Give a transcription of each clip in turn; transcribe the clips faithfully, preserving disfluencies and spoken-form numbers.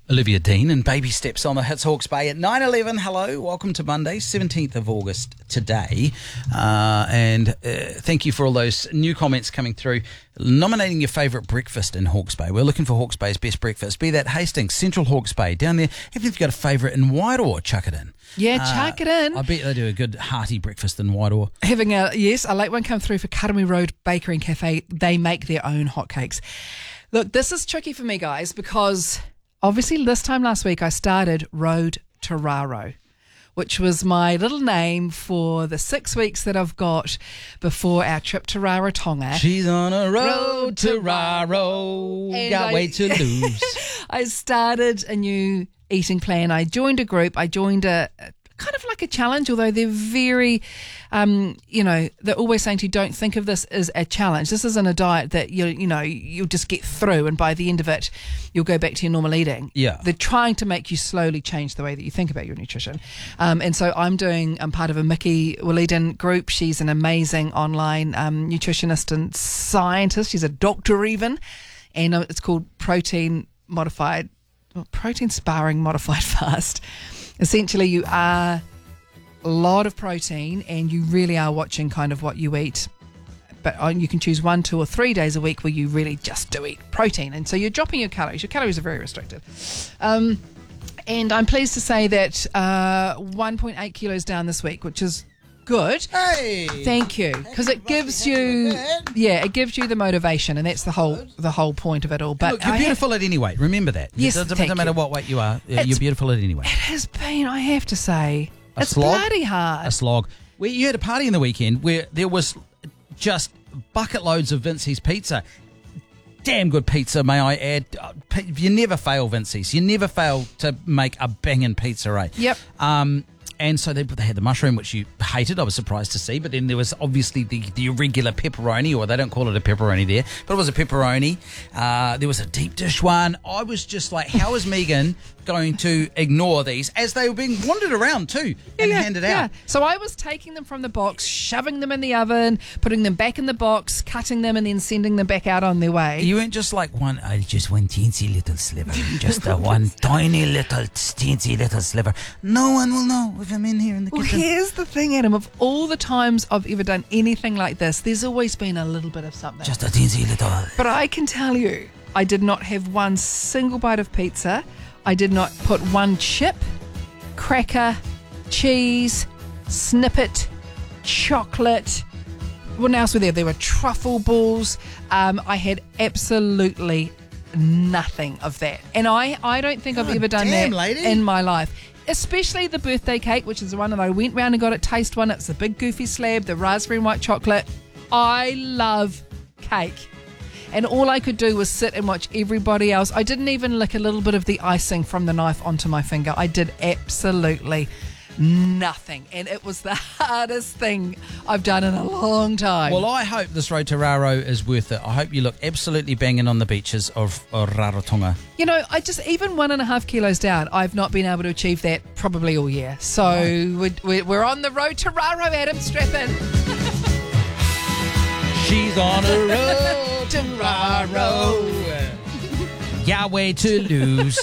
Olivia Dean and Baby Steps on the Hits Hawke's Bay at nine eleven. Hello, welcome to Monday, seventeenth of August today. Uh, and uh, thank you for all those new comments coming through, nominating your favourite breakfast in Hawke's Bay. We're looking for Hawke's Bay's best breakfast, be that Hastings, Central Hawke's Bay, down there. Even if you've got a favourite in Whiteour, chuck it in. Yeah, Uh, chuck it in. I bet they do a good hearty breakfast in Whiteour. Having a, yes, a late one come through for Karami Road Bakery and Cafe. They make their own hotcakes. Look, this is tricky for me, guys, because obviously this time last week I started Road to Raro, which was my little name for the six weeks that I've got before our trip to Rarotonga. She's on a road to Raro, And got I- way to lose. I started a new eating plan. I joined a group. I joined a, a kind of like a challenge, although they're very, um, you know, they're always saying to you, don't think of this as a challenge. This isn't a diet that you you know you'll just get through, and by the end of it, you'll go back to your normal eating. Yeah. They're trying to make you slowly change the way that you think about your nutrition. Um, and so I'm doing, I'm part of a Mickey Williden group. She's an amazing online um, nutritionist and scientist. She's a doctor even. And uh, it's called Protein Modified, well, Protein Sparring Modified Fast. Essentially, you are a lot of protein and you really are watching kind of what you eat. But you can choose one, two or three days a week where you really just do eat protein. And so you're dropping your calories. Your calories are very restricted. Um, and I'm pleased to say that uh, one point eight kilos down this week, which is good. Hey! Thank you. Because it gives you, yeah, it gives you the motivation. And that's the whole the whole point of it all. But Look, you're I beautiful at any weight. Remember that. Yes, It doesn't, thank doesn't matter you. what weight you are. uh, It's- You're beautiful at any weight. It has been, I have to say, A it's slog? bloody hard. A slog. We, you had a party in the weekend where there was just bucket loads of Vincey's pizza. Damn good pizza, may I add. Uh, p- You never fail, Vincey's. You never fail to make a banging pizza, right? Yep. Um, and so they, they had the mushroom, which you hated. I was surprised to see. But then there was obviously the, the irregular pepperoni, or they don't call it a pepperoni there, but it was a pepperoni. Uh, there was a deep dish one. I was just like, how is Megan going to ignore these as they were being wandered around too and Yeah, handed yeah. out? So I was taking them from the box, shoving them in the oven, putting them back in the box, cutting them, and then sending them back out on their way. You weren't just like one, oh, just one teensy little sliver, just a one tiny little teensy little sliver. No one will know if I'm in here in the Well, kitchen. here's the thing, Adam. Of all the times I've ever done anything like this, there's always been a little bit of something. Just a teensy little. But I can tell you, I did not have one single bite of pizza. I did not put one chip, cracker, cheese, snippet, chocolate. What else were there? There were truffle balls. Um, I had absolutely nothing of that. And I, I don't think I've God ever done damn, that lady. in my life. Especially the birthday cake, which is the one that I went round and got it taste one. It's the big goofy slab, the raspberry and white chocolate. I love cake. And all I could do was sit and watch everybody else. I didn't even lick a little bit of the icing from the knife onto my finger. I did absolutely nothing. And it was the hardest thing I've done in a long time. Well, I hope this road to Raro is worth it. I hope you look absolutely banging on the beaches of, of Rarotonga. You know, I just, even one and a half kilos down, I've not been able to achieve that probably all year. So we're, we're, we're on the road to Raro, Adam. Strap in. She's on a road to Raro. Yahweh to lose.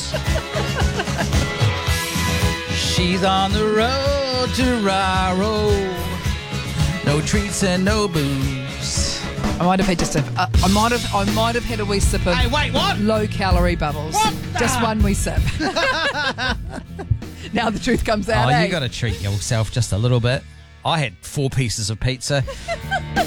She's on the road to Raro. No treats and no booze. I might have had just a, uh, I might have, I might have had a wee sip of Hey, wait, what? low calorie bubbles. What? Just one wee sip. Now the truth comes out. Oh, eh? you got to treat yourself just a little bit. I had four pieces of pizza.